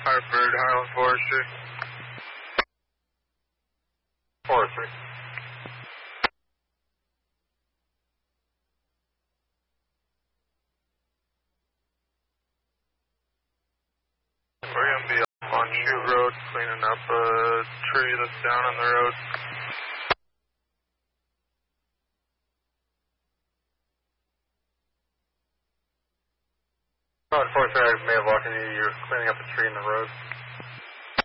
Hartford, Highland Forestry. Forestry. We're going to be up on Shoot Road cleaning up a tree that's down on the road. Oh, unfortunately, I may have walked into you. You're cleaning up a tree in the road.